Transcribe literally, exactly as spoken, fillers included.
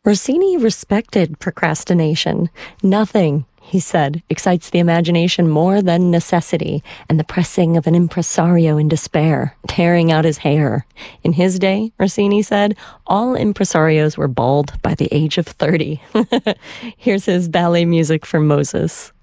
Rossini respected procrastination. Nothing, he said, excites the imagination more than necessity and the pressing of an impresario in despair, tearing out his hair. In his day, Rossini said, all impresarios were bald by the age of thirty. Here's his ballet music for Moses.